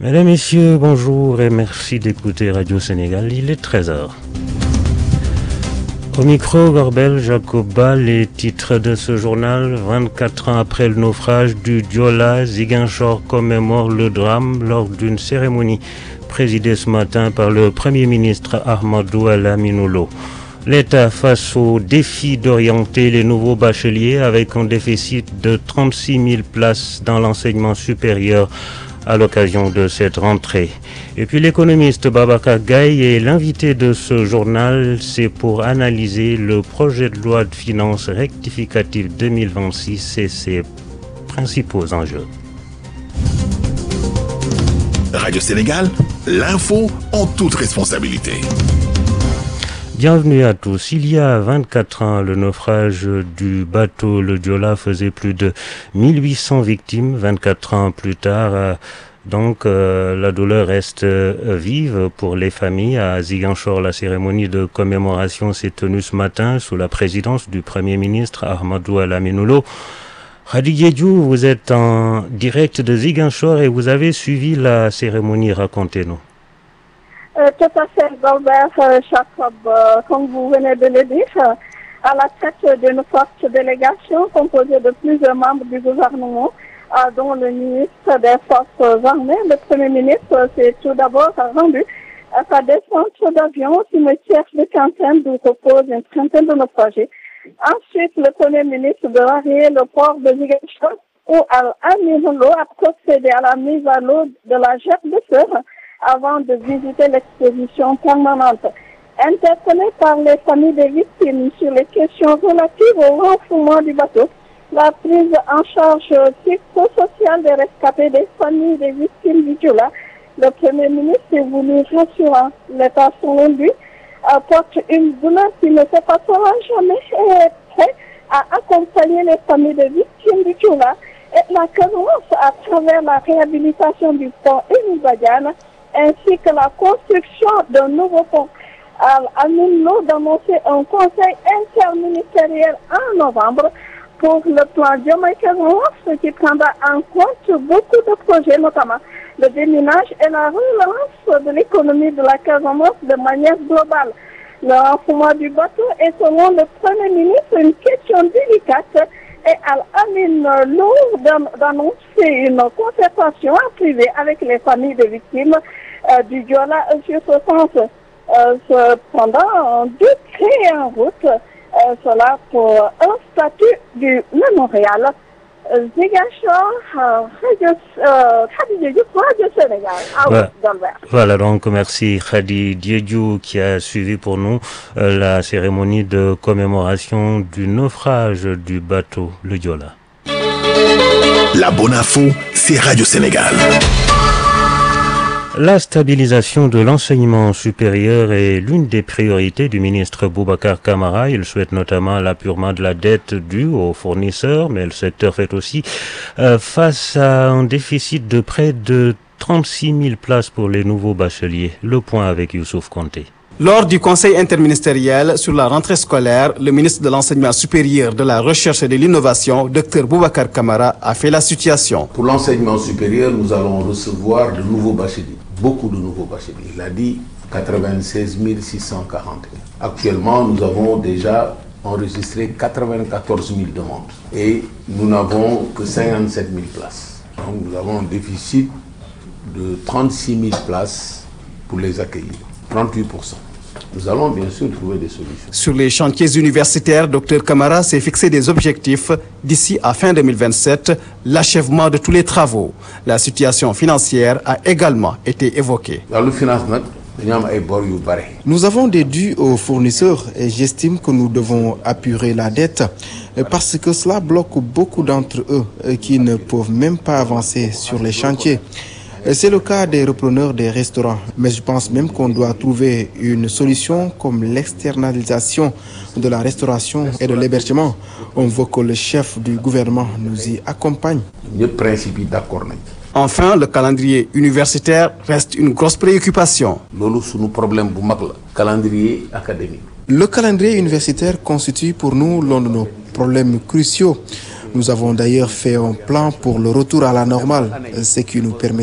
Mesdames, Messieurs, bonjour et merci d'écouter Radio Sénégal, il est 13h. Au micro, Gorbel Jacoba, les titres de ce journal. 24 ans après le naufrage du Joola, Ziguinchor commémore le drame lors d'une cérémonie présidée ce matin par le Premier ministre Ahmadou Lamine Loum. L'État face au défi d'orienter les nouveaux bacheliers avec un déficit de 36 000 places dans l'enseignement supérieur à l'occasion de cette rentrée. Et puis l'économiste Babacar Gaye est l'invité de ce journal, c'est pour analyser le projet de loi de finances rectificative 2026 et ses principaux enjeux. Radio Sénégal, l'info en toute responsabilité. Bienvenue à tous. Il y a 24 ans, le naufrage du bateau le Joola faisait plus de 1800 victimes. 24 ans plus tard, la douleur reste vive pour les familles. À Ziguinchor, la cérémonie de commémoration s'est tenue ce matin sous la présidence du Premier ministre Ahmadou Lamine Loum. Khady Diédhiou, vous êtes en direct de Ziguinchor et vous avez suivi la cérémonie. Racontez-nous. Tout à fait, Gorbert Jacob, comme vous venez de le dire, à la tête d'une forte délégation composée de plusieurs membres du gouvernement, dont le ministre des Forces armées, le Premier ministre, s'est tout d'abord rendu à sa descente d'avion au cimetière de Kantène, d'où repose une trentaine de naufragés. Ensuite, le Premier ministre de rallier le port de Ziguinchor, où Lamine Loum a procédé à la mise à l'eau de la gerbe de fer avant de visiter l'exposition permanente. Interpellé par les familles des victimes sur les questions relatives au renflouement du bateau, la prise en charge psychosociale des rescapés des familles des victimes du Joola, le Premier ministre est voulu rassurant. L'État, selon lui, apporte une douleur qui ne se passera jamais et est prêt à accompagner les familles des victimes du Joola et la Casamance à travers la réhabilitation du pont Émile Badiane ainsi que la construction d'un nouveau pont. Lamine Loum d'annoncer un conseil interministériel en novembre pour le plan Diomaye Casamance qui prendra en compte beaucoup de projets, notamment le déminage et la relance de l'économie de la Casamance de manière globale. Le renflouement du bateau est, selon le Premier ministre, une question délicate et Lamine Loum d'annoncer une concertation en privé avec les familles des victimes du Joola sur ce sens. Cependant, deux créer en route, cela pour un statut du mémorial. Ziguinchor, Khady Diédhiou, Radio Sénégal. Voilà, donc merci Khady Diédhiou qui a suivi pour nous la cérémonie de commémoration du naufrage du bateau le Joola. La bonne info, c'est Radio Sénégal. La stabilisation de l'enseignement supérieur est l'une des priorités du ministre Boubacar Camara. Il souhaite notamment l'apurement de la dette due aux fournisseurs, mais le secteur fait aussi face à un déficit de près de 36 000 places pour les nouveaux bacheliers. Le point avec Youssouf Konté. Lors du conseil interministériel sur la rentrée scolaire, le ministre de l'Enseignement supérieur, de la Recherche et de l'Innovation, Dr Boubacar Camara, a fait la situation. Pour l'enseignement supérieur, nous allons recevoir de nouveaux bacheliers, beaucoup de nouveaux bacheliers. Il a dit 96 640. Actuellement, nous avons déjà enregistré 94 000 demandes et nous n'avons que 57 000 places. Donc nous avons un déficit de 36 000 places pour les accueillir, 38%. Nous allons bien sûr trouver des solutions. Sur les chantiers universitaires, Dr Camara s'est fixé des objectifs d'ici à fin 2027, l'achèvement de tous les travaux. La situation financière a également été évoquée. Dans le financement, nous avons des dus aux fournisseurs et j'estime que nous devons apurer la dette parce que cela bloque beaucoup d'entre eux qui ne peuvent même pas avancer sur les chantiers. C'est le cas des repreneurs des restaurants, mais je pense même qu'on doit trouver une solution comme l'externalisation de la restauration et de l'hébergement. On veut que le chef du gouvernement nous y accompagne. Enfin, le calendrier universitaire reste une grosse préoccupation. Le calendrier universitaire constitue pour nous l'un de nos problèmes cruciaux. Nous avons d'ailleurs fait un plan pour le retour à la normale, ce qui nous permet